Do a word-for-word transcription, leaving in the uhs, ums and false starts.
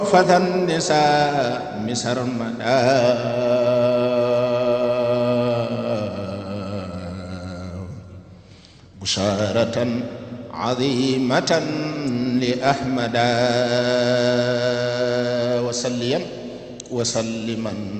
فتى النساء مسرمدا بشارة عظيمة لأحمد وسلم وسلما